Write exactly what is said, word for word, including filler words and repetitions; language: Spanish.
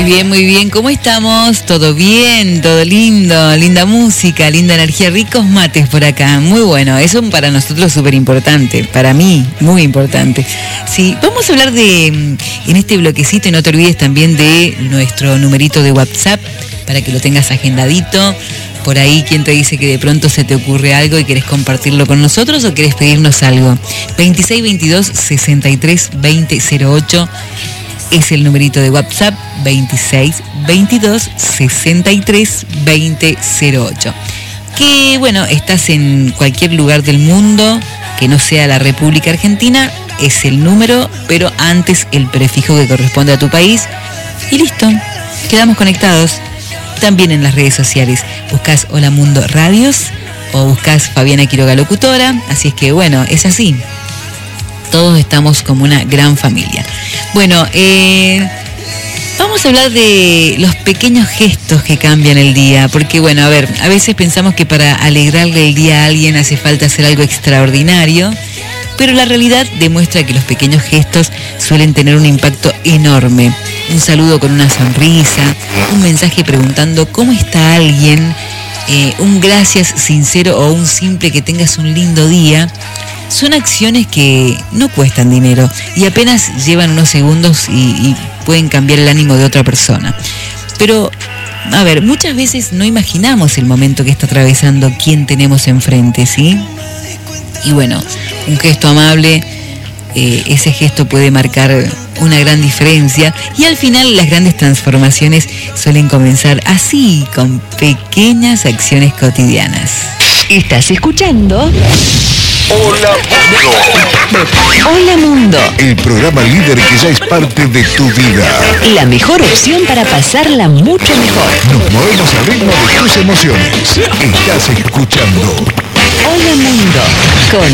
Bien, muy bien. ¿Cómo estamos? ¿Todo bien? ¿Todo lindo? Linda música, linda energía, ricos mates por acá. Muy bueno. Eso para nosotros súper importante. Para mí, muy importante. Sí, vamos a hablar de, en este bloquecito, y no te olvides también de nuestro numerito de WhatsApp, para que lo tengas agendadito. Por ahí, ¿quién te dice que de pronto se te ocurre algo y querés compartirlo con nosotros o querés pedirnos algo? veintiséis veintidós sesenta y tres veinte cero ocho es el numerito de WhatsApp, veintiséis veintidós sesenta y tres veinte cero ocho. Que bueno, estás en cualquier lugar del mundo que no sea la República Argentina, es el número, pero antes el prefijo que corresponde a tu país. Y listo, quedamos conectados. También en las redes sociales buscas Hola Mundo Radios o buscas Fabiana Quiroga Locutora. Así es que bueno, es así. Todos estamos como una gran familia. Bueno, eh, vamos a hablar de los pequeños gestos que cambian el día. Porque bueno, a ver, a veces pensamos que para alegrarle el día a alguien hace falta hacer algo extraordinario. Pero la realidad demuestra que los pequeños gestos suelen tener un impacto enorme. Un saludo con una sonrisa, un mensaje preguntando cómo está alguien, eh, un gracias sincero o un simple que tengas un lindo día. Son acciones que no cuestan dinero y apenas llevan unos segundos y, y pueden cambiar el ánimo de otra persona. Pero, a ver, muchas veces no imaginamos el momento que está atravesando quien tenemos enfrente, ¿sí? Y bueno, un gesto amable, eh, ese gesto puede marcar una gran diferencia y al final las grandes transformaciones suelen comenzar así, con pequeñas acciones cotidianas. Estás escuchando Hola Mundo. Hola Mundo, El programa líder que ya es parte de tu vida. la mejor opción para pasarla mucho mejor. Nos movemos al ritmo de tus emociones. Estás escuchando Hola Mundo, con